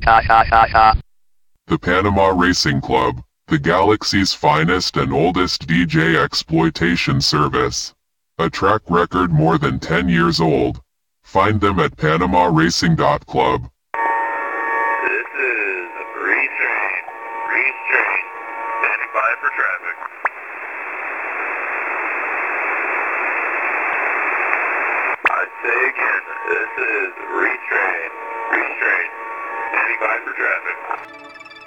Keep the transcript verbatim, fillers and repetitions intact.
ha ha ha ha. The Panama Racing Club, the galaxy's finest and oldest D J exploitation service. A track record more than ten years old. Find them at panama racing dot club. This is a Breeze train. Breeze train. Standing by for traffic. I say again, this is a Breeze train. Breeze train. Standing by for traffic.